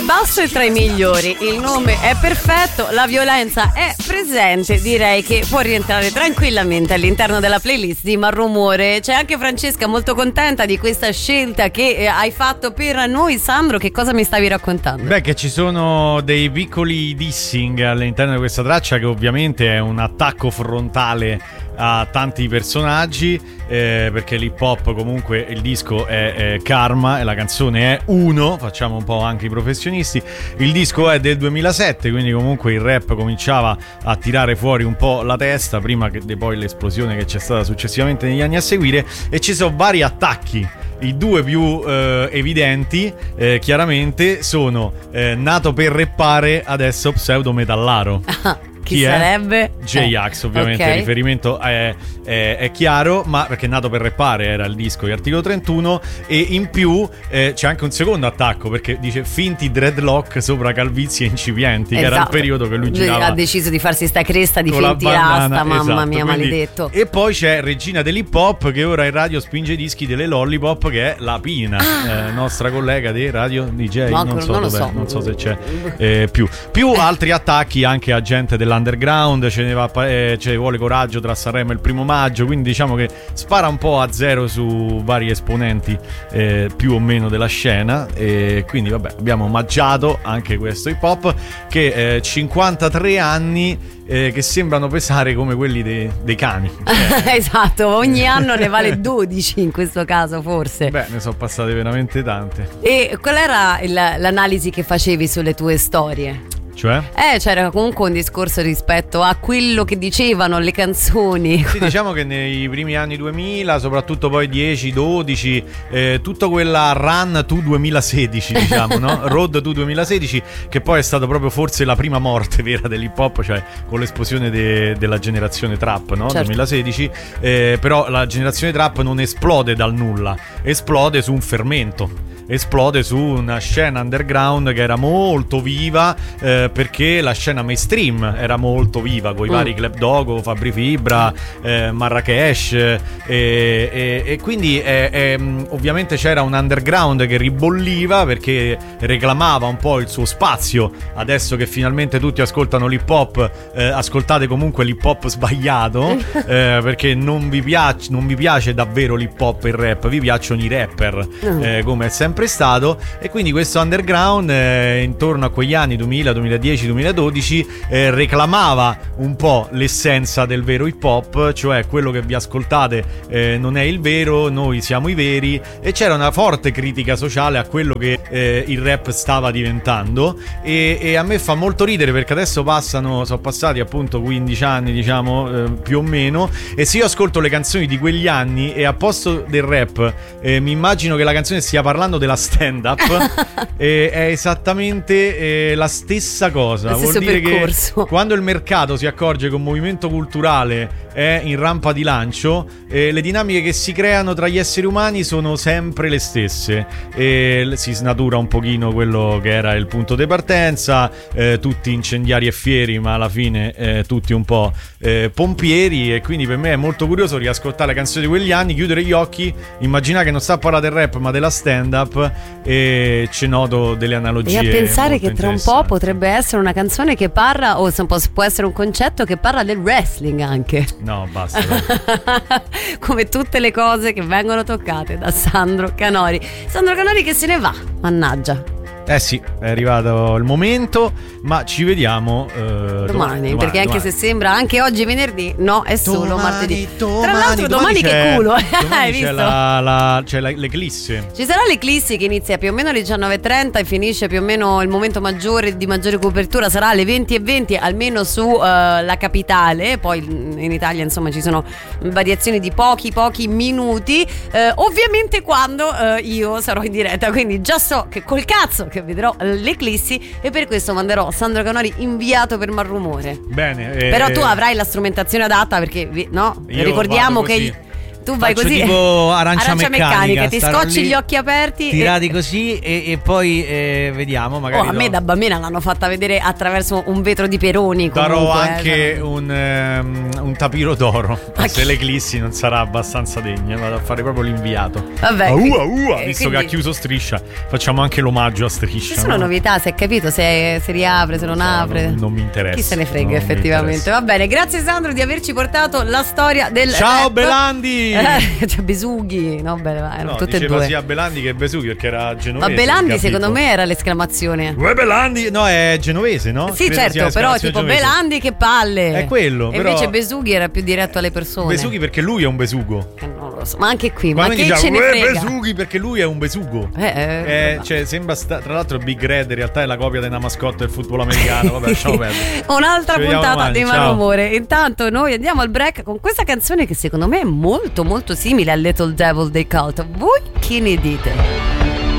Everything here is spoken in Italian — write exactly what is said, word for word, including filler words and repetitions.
basso è tra i migliori, il nome è perfetto, la violenza è presente, direi che può rientrare tranquillamente all'interno della playlist di Malrumore. C'è anche Francesca molto contenta di questa scelta che eh, hai fatto per noi. Sandro, che cosa mi stavi raccontando? Beh, che ci sono dei piccoli dissing all'interno di questa traccia, che ovviamente è un attacco frontale a tanti personaggi, eh, perché l'hip hop, comunque il disco è, è Karma e la canzone è Uno, facciamo un po' anche i professionisti. Il disco è del duemilasette, quindi comunque il rap cominciava a tirare fuori un po' la testa, prima che di poi l'esplosione che c'è stata successivamente negli anni a seguire, e ci sono vari attacchi. I due più eh, evidenti eh, chiaramente sono eh, Nato per rappare, adesso pseudo metallaro. Chi, Chi sarebbe? J-Ax, eh, ovviamente okay. Il riferimento è, è, è chiaro, ma perché Nato per rappare era il disco di Articolo trentuno. E in più eh, c'è anche un secondo attacco, perché dice finti dreadlock sopra calvizie incipienti, esatto. Che era il periodo che lui girava, lui ha deciso di farsi sta cresta di finti rasta, mamma esatto, mia, quindi, maledetto. E poi c'è Regina dell'hip hop, che ora in radio spinge i dischi delle Lollipop, che è la Pina, ah. eh, nostra collega di radio D J, no, non, so non, dove, so. non so se c'è eh, più più eh. altri attacchi anche a gente della underground, ce ne va, eh, ce ne vuole coraggio tra Sanremo e il primo maggio, quindi diciamo che spara un po' a zero su vari esponenti eh, più o meno della scena, e quindi vabbè, abbiamo omaggiato anche questo hip hop che eh, cinquantatré anni eh, che sembrano pesare come quelli dei, dei cani, eh. Esatto, ogni anno ne vale dodici in questo caso forse. Beh, ne sono passate veramente tante. E qual era il, l'analisi che facevi sulle tue storie? Cioè? Eh, c'era comunque un discorso rispetto a quello che dicevano le canzoni. Sì, diciamo che nei primi anni duemila, soprattutto poi dieci dodici, eh, tutta quella run to duemilasedici, diciamo, no? Road to duemilasedici, che poi è stata proprio forse la prima morte vera dell'hip hop, cioè con l'esplosione de- della generazione trap, no? Certo. duemilasedici, eh, però la generazione trap non esplode dal nulla, esplode su un fermento. Esplode su una scena underground che era molto viva, eh, perché la scena mainstream era molto viva, con i mm. vari Club Dogo, Fabri Fibra, eh, Marrakesh, eh, e, e quindi eh, eh, ovviamente c'era un underground che ribolliva, perché reclamava un po' il suo spazio. Adesso che finalmente tutti ascoltano l'hip hop, eh, ascoltate comunque l'hip hop sbagliato, eh, perché non vi piace, non vi piace davvero l'hip hop e il rap, vi piacciono i rapper, mm. eh, come è sempre stato. E quindi questo underground eh, intorno a quegli anni duemila, duemiladieci, duemiladodici eh, reclamava un po' l'essenza del vero hip hop, cioè quello che vi ascoltate eh, non è il vero, noi siamo i veri, e c'era una forte critica sociale a quello che eh, il rap stava diventando, e, e a me fa molto ridere, perché adesso passano, sono passati appunto quindici anni, diciamo, eh, più o meno, e se io ascolto le canzoni di quegli anni e a posto del rap eh, mi immagino che la canzone stia parlando della stand up, e è esattamente eh, la stessa cosa. Lo vuol stesso dire percorso. Che quando il mercato si accorge che un movimento culturale è in rampa di lancio, eh, le dinamiche che si creano tra gli esseri umani sono sempre le stesse, e si snatura un pochino quello che era il punto di partenza, eh, tutti incendiari e fieri, ma alla fine eh, tutti un po' eh, pompieri. E quindi per me è molto curioso riascoltare le canzoni di quegli anni, chiudere gli occhi, immaginare che non sta a parlare del rap ma della stand up, e ci noto delle analogie. E a pensare che tra un po' potrebbe essere una canzone che parla, o può essere un concetto che parla del wrestling anche. No, basta. Come tutte le cose che vengono toccate da Sandro Canori. Sandro Canori che se ne va, mannaggia. Eh sì, è arrivato il momento, ma ci vediamo eh, domani, domani, perché anche domani. se sembra anche oggi venerdì, no, è solo domani, martedì. Domani, Tra l'altro domani, domani che culo, domani hai c'è visto? La, la, c'è la, l'eclisse. Ci sarà l'eclisse che inizia più o meno alle diciannove e trenta e finisce più o meno il momento maggiore di maggiore copertura sarà alle venti e venti, almeno su uh, la capitale. Poi in Italia insomma ci sono variazioni di pochi pochi minuti, uh, ovviamente quando uh, io sarò in diretta, quindi già so che col cazzo che vedrò l'eclissi, e per questo manderò Sandro Canori inviato per Malrumore. Bene, eh, però tu avrai la strumentazione adatta, perché no? Ricordiamo che così. tu vai Faccio così tipo arancia, arancia meccanica, meccanica, ti starò scocci lì gli occhi aperti tirati e... così e, e poi eh, vediamo magari. Oh, a me do- da bambina l'hanno fatta vedere attraverso un vetro di Peroni comunque, darò eh, anche cioè- un, ehm, un tapiro d'oro. Ah, Se l'eclissi non sarà abbastanza degna, vado a fare proprio l'inviato. Vabbè, Aua, quindi- aua, eh, visto quindi- che ha chiuso Striscia, facciamo anche l'omaggio a Striscia. Ci sono no? novità, si è capito se, se riapre, se non So, apre. non- non mi interessa, Chi se ne frega non mi effettivamente. interessa. Va bene, grazie Sandro di averci portato la storia del Ciao rap. Belandi! Eh, cioè Besughi, no, beh, erano No, tutte e diceva due. sia Belandi che Besughi perché era genovese. Ma Belandi il secondo Gabibbo. me era l'esclamazione. Uè Belandi! No, è genovese, no? Sì, Credo sia certo, però l'esclamazione tipo genovese. Belandi che palle. È quello, E però- invece Besughi era più diretto alle persone. Besughi perché lui è un besugo. Eh, non lo so, ma anche qui, Quando ma che diceva, ce ne "Uè, frega? Besughi perché lui è un besugo. Eh, eh, Eh, cioè, sembra sta- tra l'altro Big Red in realtà è la copia di una mascotte del football americano. Vabbè, lasciamo perdere. Un'altra Ci vediamo puntata domani, di ciao. Malumore. Intanto noi andiamo al break con questa canzone che secondo me è molto molto simile a Little Devil dei Cult. Voi che ne dite?